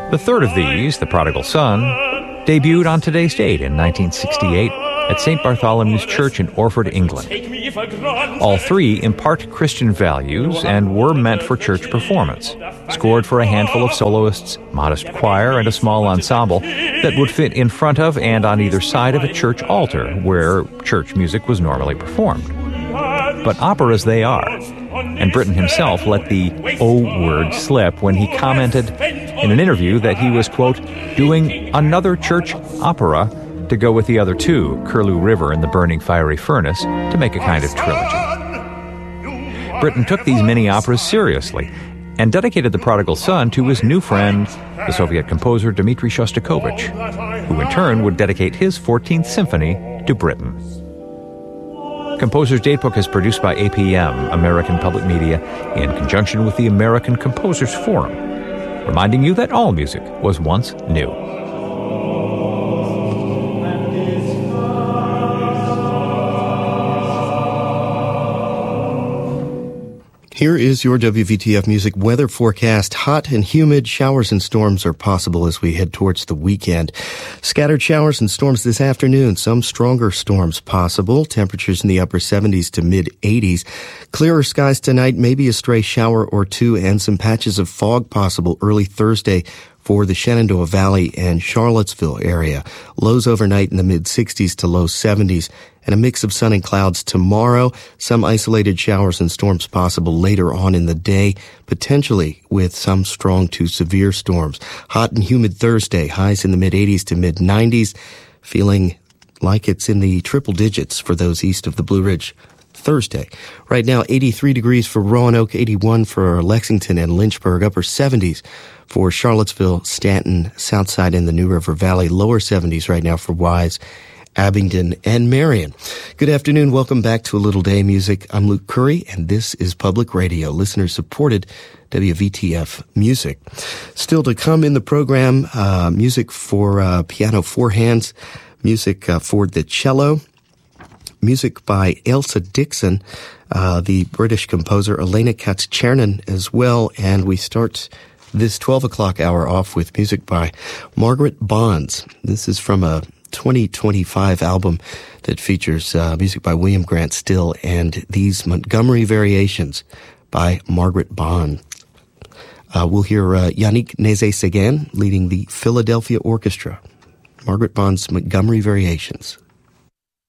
The third of these, The Prodigal Son, debuted on today's date in 1968 at St. Bartholomew's Church in Orford, England. All three impart Christian values and were meant for church performance, scored for a handful of soloists, modest choir, and a small ensemble that would fit in front of and on either side of a church altar where church music was normally performed. But operas they are, and Britten himself let the O word slip when he commented in an interview that he was, quote, doing another church opera to go with the other two, Curlew River and the Burning Fiery Furnace, to make a kind of trilogy. Britten took these mini-operas seriously and dedicated The Prodigal Son to his new friend, the Soviet composer Dmitri Shostakovich, who in turn would dedicate his 14th Symphony to Britten. Composer's Datebook is produced by APM, American Public Media, in conjunction with the American Composers Forum, reminding you that all music was once new. Here is your WVTF Music weather forecast. Hot and humid showers and storms are possible as we head towards the weekend. Scattered showers and storms this afternoon. Some stronger storms possible. Temperatures in the upper 70s to mid-80s. Clearer skies tonight, maybe a stray shower or two, and some patches of fog possible early Thursday for the Shenandoah Valley and Charlottesville area. Lows overnight in the mid-60s to low 70s. And a mix of sun and clouds tomorrow. Some isolated showers and storms possible later on in the day, potentially with some strong to severe storms. Hot and humid Thursday, highs in the mid-80s to mid-90s, feeling like it's in the triple digits for those east of the Blue Ridge Thursday. Right now, 83 degrees for Roanoke, 81 for Lexington and Lynchburg, upper 70s for Charlottesville, Stanton, Southside, and the New River Valley, lower 70s right now for Wise, Abingdon, and Marion. Good afternoon. Welcome back to A Little Day Music. I'm Luke Curry, and this is Public Radio, listener-supported WVTF Music. Still to come in the program, music for piano four hands, music for the cello, music by Ailsa Dixon, the British composer, Elena Katz-Chernin as well, and we start this 12 o'clock hour off with music by Margaret Bonds. This is from a 2025 album that features music by William Grant Still and these Montgomery Variations by Margaret Bond. We'll hear Yannick Nézet-Séguin leading the Philadelphia Orchestra. Margaret Bond's Montgomery Variations.